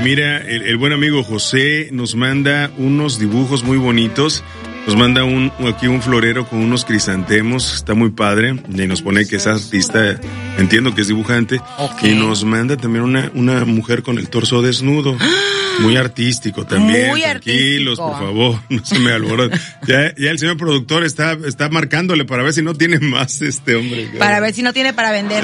Mira, el buen amigo José nos manda unos dibujos muy bonitos. Nos manda aquí un florero con unos crisantemos, está muy padre, y nos pone que es artista, entiendo que es dibujante, okay. Y nos manda también una mujer con el torso desnudo, muy artístico también, muy tranquilos, artístico. Por favor, no se me alboroten. Ya el señor productor está marcándole para ver si no tiene más hombre. Para ver si no tiene para vender.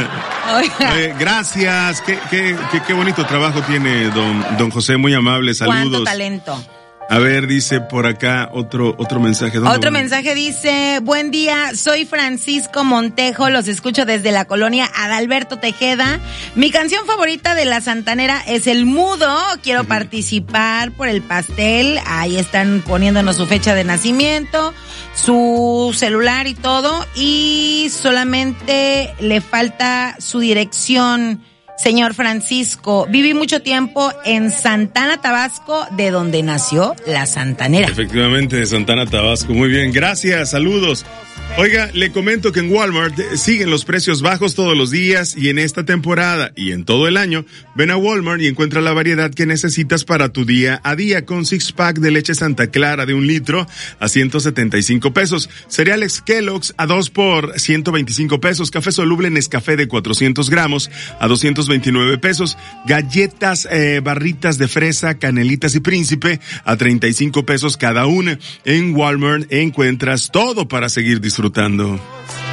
Gracias, qué bonito trabajo tiene don José, muy amable, saludos. Cuánto talento. A ver, dice por acá otro mensaje. Otro mensaje dice, buen día, soy Francisco Montejo, los escucho desde la colonia Adalberto Tejeda. Mi canción favorita de La Santanera es El Mudo, quiero participar por el pastel. Ahí están poniéndonos su fecha de nacimiento, su celular y todo, y solamente le falta su dirección. Señor Francisco, viví mucho tiempo en Santana, Tabasco, de donde nació La Santanera. Efectivamente, de Santana, Tabasco. Muy bien, gracias, saludos. Oiga, le comento que en Walmart siguen los precios bajos todos los días y en esta temporada y en todo el año. Ven a Walmart y encuentra la variedad que necesitas para tu día a día con 6-pack de leche Santa Clara de 1 litro a 175 pesos. Cereales Kellogg's a 2 por 125 pesos. Café soluble Nescafé de 400 gramos a 229 pesos. Galletas, barritas de fresa, canelitas y príncipe a 35 pesos cada una. En Walmart encuentras todo para seguir disfrutando.